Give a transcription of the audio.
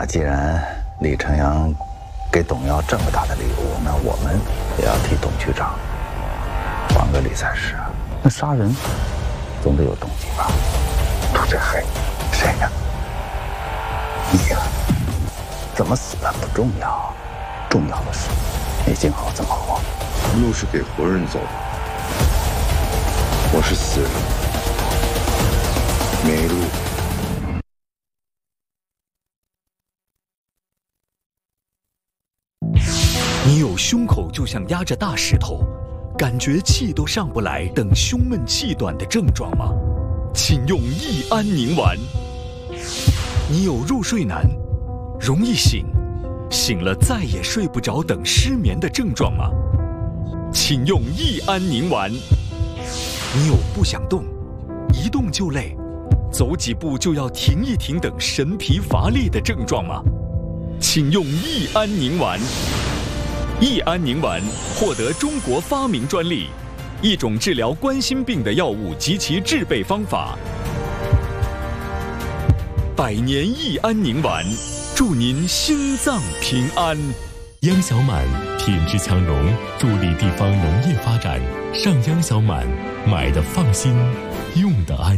既然李成阳给董瑶这么大的礼物，那我们也要替董局长还个理才是啊。那杀人总得有动机吧？都在害你，谁呀？你呀，怎么死的不重要，重要的是你今后怎么活。 路是给活人走的，我是死人，没路。 你有胸口就像压着大石头，感觉气都上不来，等胸闷气短的症状吗？请用益安宁丸。你有入睡难，容易醒，醒了再也睡不着等失眠的症状吗？请用益安宁丸。你有不想动，一动就累，走几步就要停一停等神疲乏力的症状吗？请用益安宁丸。益安宁丸获得中国发明专利，一种治疗冠心病的药物及其制备方法。100年益安宁丸，祝您心脏平安。 央小满品质强农，助力地方农业发展。上央小满，买的放心，用的安